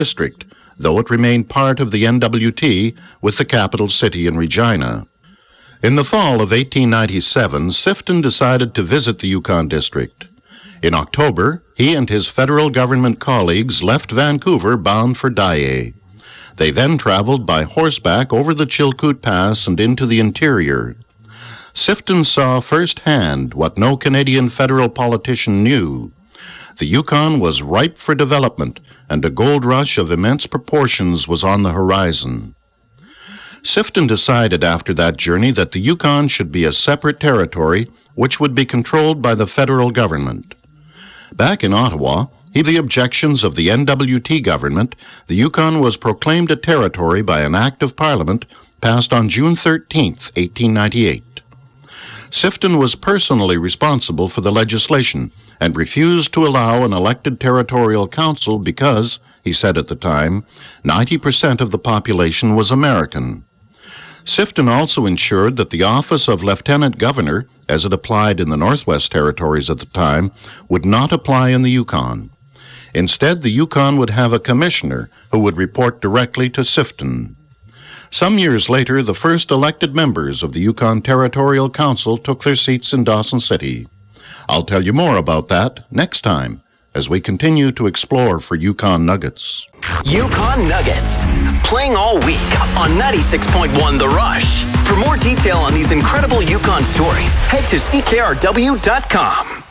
district, though it remained part of the NWT with the capital city in Regina. In the fall of 1897, Sifton decided to visit the Yukon district. In October, he and his federal government colleagues left Vancouver bound for Dyea. They then traveled by horseback over the Chilkoot Pass and into the interior. Sifton saw firsthand what no Canadian federal politician knew. The Yukon was ripe for development, and a gold rush of immense proportions was on the horizon. Sifton decided after that journey that the Yukon should be a separate territory which would be controlled by the federal government. Back in Ottawa, heeding the objections of the NWT government, the Yukon was proclaimed a territory by an Act of Parliament passed on June 13, 1898. Sifton was personally responsible for the legislation and refused to allow an elected territorial council because, he said at the time, 90% of the population was American. Sifton also ensured that the office of Lieutenant Governor, as it applied in the Northwest Territories at the time, would not apply in the Yukon. Instead, the Yukon would have a commissioner who would report directly to Sifton. Some years later, the first elected members of the Yukon Territorial Council took their seats in Dawson City. I'll tell you more about that next time as we continue to explore for Yukon Nuggets. Yukon Nuggets, playing all week on 96.1 The Rush. For more detail on these incredible Yukon stories, head to ckrw.com.